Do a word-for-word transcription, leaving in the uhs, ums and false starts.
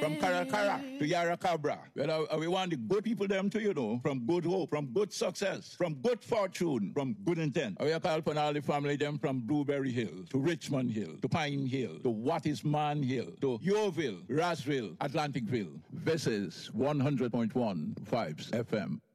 from Caracara to Yarracabra. Well, uh, we want the good people them to, you know, from good hope, from good success, from good fortune, from good intent. We call upon all the family them from Blueberry Hill to Richmond Hill to Pine Hill to Wattisman Hill to Yeovil, Rossville, Atlanticville. This is one hundred point one Vibes F M.